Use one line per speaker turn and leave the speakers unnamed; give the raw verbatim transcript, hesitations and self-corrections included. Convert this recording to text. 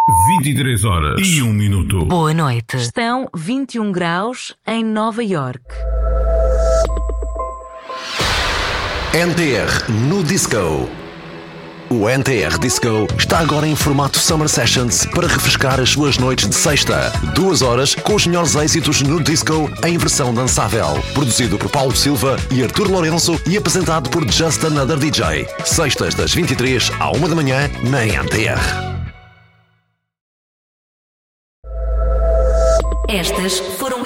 vinte e três horas e um minuto.
Boa noite. Estão vinte e um graus em Nova York.
N T R no Disco. O N T R Disco está agora em formato Summer Sessions para refrescar as suas noites de sexta. Duas horas com os melhores êxitos no disco em versão dançável. Produzido por Paulo Silva e Artur Lourenço e apresentado por Just Another D J. Sextas das vinte e três à uma da manhã na N T R.
Estas foram